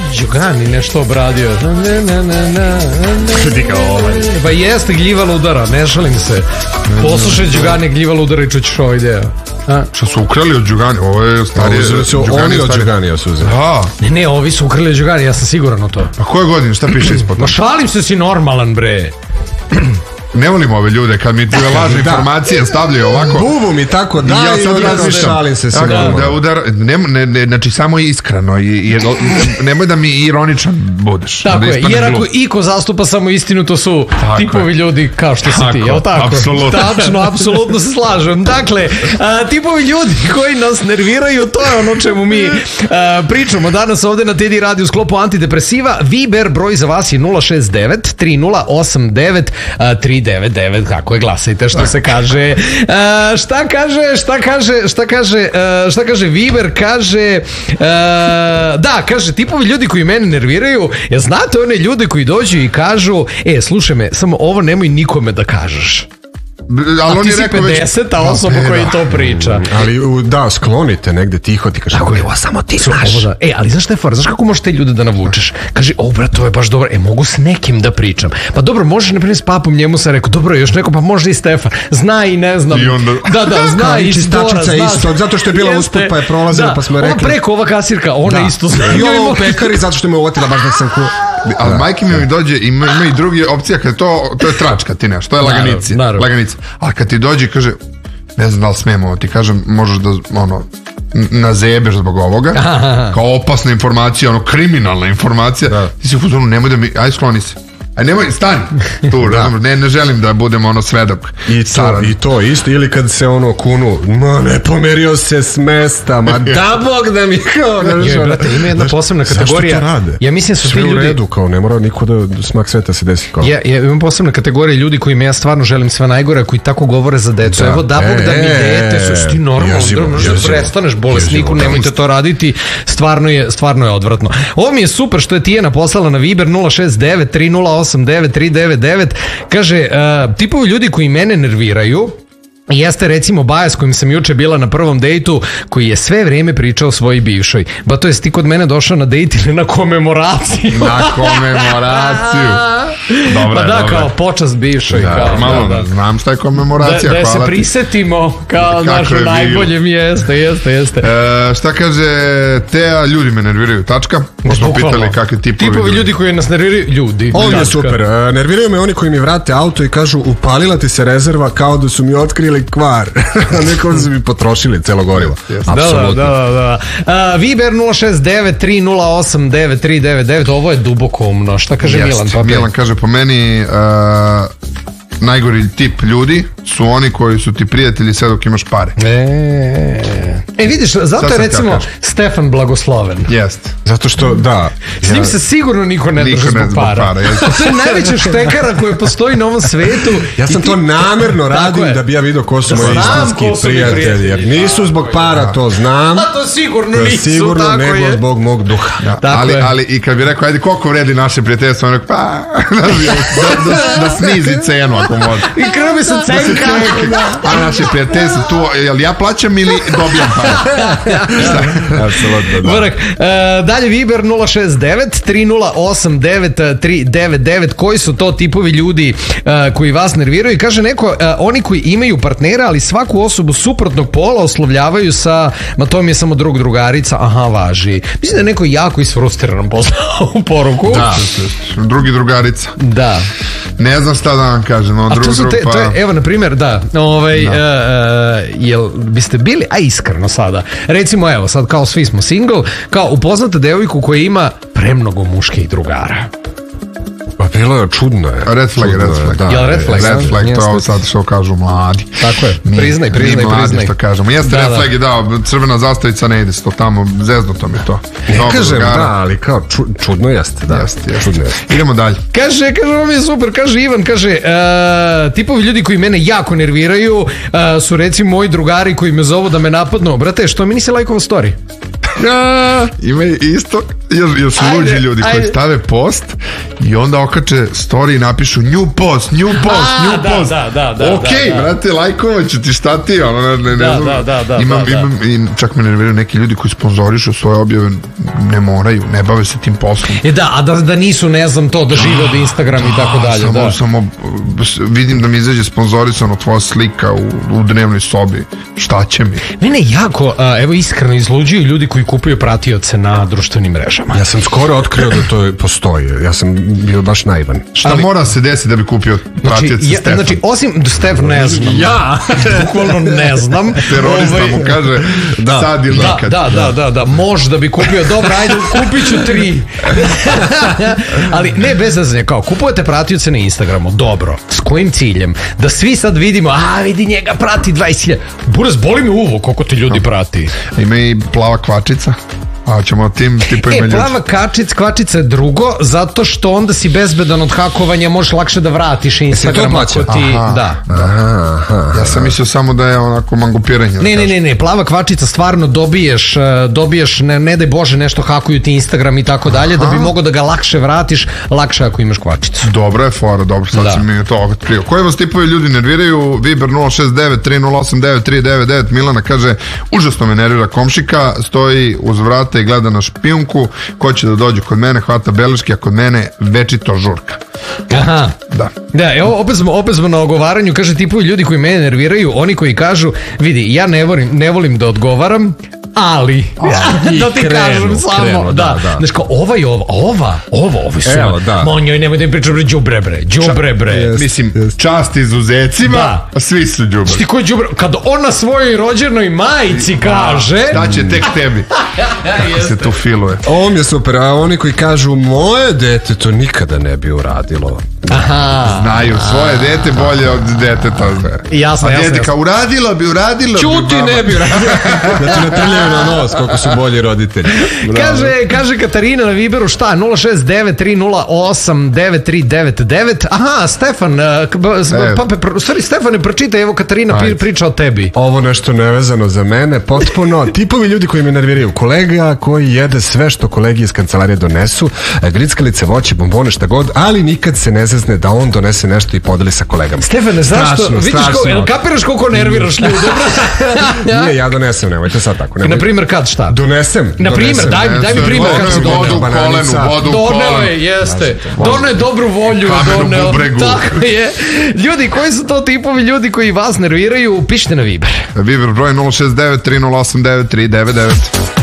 Đugani nešto obradio. Pa jeste gljiva ludara, ne šalim se. Poslušaj Đugani gljiva ludara i čućeš ovaj deo. Što su ukrali od Đugani? Ovo je starije. Oni od Đuganija su uzeli. Ne, ovi su ukrali od Đugani, ja sam siguran u to. A koje godine, šta piše ispod? Ma šalim se, si normalan, bre. Ne volim ove ljude, kad mi te lažne informacije stavljaju ovako. Bubu mi tako da ja sad razmišljam. Šalim se da udar, znači samo iskreno nemoj da mi ironičan budeš. Tako je, jer ako iko zastupa samo istinu, to su tipovi ljudi kao što si ti, jel tako? Tačno, apsolutno se slažem. Dakle, tipovi ljudi koji nas nerviraju, to je ono čemu mi pričamo danas ovde na Tedi Radio u sklopu antidepresiva. Viber broj za vas je 069 3089 399, kako je, glasajte što se kaže. Šta kaže Viber? Kaže kaže, tipovi ljudi koji mene nerviraju, znate one ljude koji dođu i kažu, slušaj me, samo ovo nemoj nikome da kažeš. Ali ti si 50. osoba koji to priča. Ali da, sklonite negde tiho, ti kaže, ovo samo ti znaš. Ali znaš šta je fora, znaš kako možeš te ljude da navučeš? Kaže, brat, to je baš dobro, mogu s nekim da pričam. Pa dobro, možeš ne primjer s papom, njemu sam rekao, dobro, još neko, pa može i Stefan. Zna i ne znam. Da, zna i čistačica isto, zato što je bila usput pa je prolazila, pa smo rekli. Ova preko, ova kasirka, ona isto zna. I ovo pekari, zato što me uvatila baš da sam ali majke mi dođe, ima i drugi opcija, kada to je tračka, ti neš, to je laganica. A kad ti dođe i kaže, ne znam da li smemo, ti kažem, možeš da, nazebeš zbog ovoga, kao opasna informacija, kriminalna informacija, ti si u fuzonu, nemoj da mi, aj skloni se. Aj nemoj, stani tu, ne želim da budem svedok. I to isto, ili kad se kunu, ne pomerio se s mesta, da bog da mi kao. Brate, ima jedna posebna kategorija. Zašto to rade? Ja mislim su ti sve ljudi. U redu, kao ne mora niko da smak sveta se desi kao. Ja imam posebna kategorija ljudi kojima ja stvarno želim sve najgore, koji tako govore za decu. Evo da bog da mi dete, su ti normalno, prestaneš bolesniku, nemojte to raditi. Stvarno je odvratno. Ovo mi je super što je Tijena poslala na Viber 069 308 9399. Kaže, tipovi ljudi koji mene nerviraju jeste recimo Baja s kojim sam juče bila na prvom dejtu, koji je sve vreme pričao o svojoj bivšoj. Ba to jest ti kod mene došao na dejt ili na komemoraciju? Na komemoraciju. Pa da, kao počast bivšoj. Malo znam šta je komemoracija. Da se prisetimo kao našu najboljem. Jeste. Šta kaže Teja, ljudi me nerviraju, tačka. Smo pitali kakve tipovi ljudi koji nas nerviraju, ljudi. Ovo je super. Nerviraju me oni koji mi vrate auto i kažu, upalila ti se rezerva kao da su mi otkrili kvar. Neko su mi potrošili celo gorivo. Da. Viber 069 308 9399. Ovo je duboko umno. Šta kaže Milan? Milan kaže, po meni najgori tip ljudi su oni koji su ti prijatelji sve dok imaš pare. Vidiš, zato je recimo Stefan blagosloven. Jest. Zato što, da. S njim se sigurno niko ne drži zbog para. To je najveća štekara koja postoji na ovom svetu. Ja sam to namerno radim da bi ja vidio ko su moji istinski prijatelji. Jer nisu zbog para, to znam. A to sigurno nisu, sigurno nego zbog mog duha. Ali i kad bi rekao, ajde, koliko vredi naše prijateljstvo, on rekao, da snizi cenu ako može. I krvi se cenka. A naše prijateljstvo tu, jel ja plaćam ili dobijam para? Apsolutno, da. Dalje Viber 069 308 9399. Koji su to tipovi ljudi koji vas nerviraju? I kaže neko, oni koji imaju partnera, ali svaku osobu suprotnog pola oslovljavaju sa, ma to mi je samo drugarica, aha, važi. Mislim da je neko jako isfrustriran poslao u poruku. Da, drugi drugarica. Da. Ne znam šta da vam kažem. Evo, na primjer, jel biste bili, a iskreno sada, recimo, evo, sad kao svi smo single, kao upoznate devojku koja ima premnogo muških drugara. Pa bilo je čudno. Red flag. Jel red flag? Red flag, to je sad što kažu mladi. Tako je, priznaj. Mi mladi što kažemo. Jeste red flag je dao, crvena zastavica ne ide to tamo, zeznuto mi to. Ne kažem, da, ali kao čudno jeste. Čudno jeste. Idemo dalje. Kaže, ovo mi je super, kaže Ivan, kaže, tipovi ljudi koji mene jako nerviraju su recimo moji drugari koji me zovu da me napadnu. Brate, što mi nisi lajkovao story? Ima isto. još luđi ljudi koji stave post i onda okače story i napišu new post. Ok, brate, lajkovat ću ti, šta ti, ne znam. Imam, čak me nerviraju neki ljudi koji sponzorišu svoje objave, ne moraju, ne bave se tim poslom. A da nisu, ne znam, to da žive od Instagram i tako dalje. Samo vidim da mi izađe sponzorisano tvoja slika u dnevnoj sobi. Šta će mi? Mene jako, evo iskreno, izluđuju ljudi koji kupuju pratioce na društvenim mrežama. Ja sam skoro otkrio da to postoji. Ja sam bio baš naivan. Šta mora se desiti da bi kupio pratioce Stefan? Znači, osim Stefan ne znam. Ja! Bukvalno ne znam. Terorista mu kaže sad ili nikad. Da. Možda bi kupio. Dobro, ajde, kupit ću 3. Ali ne, bez zazne, kao, kupujete pratioce na Instagramu. Dobro. S kojim ciljem? Da svi sad vidimo, vidi njega prati 20.000. Buraz, boli me uvo koliko ti ljudi prati. Ima i plava kvačica. A ćemo tim tipovima ljudi. Plava kvačica je drugo, zato što onda si bezbedan od hakovanja, možeš lakše da vratiš Instagram ako ti... Ja sam mislio samo da je onako mangupiranje. Ne, plava kvačica stvarno dobiješ, ne daj Bože, nešto hakuju ti Instagram i tako dalje, da bi mogo da ga lakše vratiš, lakše ako imaš kvačicu. Dobro je fora, dobro, sad sam mi to otkrio. Koji vas tipovi ljudi nerviraju? Viber 069 3089 399. Milana kaže, užasno me nervira komšika, stoji uz vrata i gleda na špijunku, ko će da dođe kod mene, hvata beleške, a kod mene večito žurka. Aha. Da, evo, opet smo na ogovaranju, kaže tipovi ljudi koji mene nerviraju, oni koji kažu, vidi, ja ne volim da odgovaram, ali da ti kažem samo znaš kao ovi su monjoj, nemoj da im pričam đubre bre. Mislim, čast izuzecima, a svi su đubre. Ti koji đubre, kad ona svojoj rođenoj majici kaže šta će tek tebi, kako se tu filuje. Ovo mi je super, a oni koji kažu moje dete to nikada ne bi uradilo. Znaju, svoje dete bolje od deteta. Jasno. A dete kao uradilo bi čuti ne bi uradilo. Znači ne trljaju na nos koliko su bolji roditelji. Kaže Katarina na Viberu, šta? 069-308-9399. Aha, Stefan, Stefane, pročitaj, evo Katarina priča o tebi. Ovo nešto nevezano za mene, potpuno. Tipovi ljudi koji me nerviraju. Kolega koji jede sve što kolegi iz kancelarije donesu, grickalice, voće, bombone, šta god, ali nikad se ne zezne da on donese nešto i podeli sa kolegama. Stefane, zašto? Vidiš, kapiraš koliko nerviraš ljudi? Nije, ja donesem, nemojte sad tako. Na primjer, kad šta? Donesem. Na primjer, daj mi primjer kad si vodu u kolenu. Doneo je, jeste. Doneo je dobru volju. Tako je. Ljudi, koji su to tipovi ljudi koji vas nerviraju? Pišite na Viber. Viber broj 069 3089 399.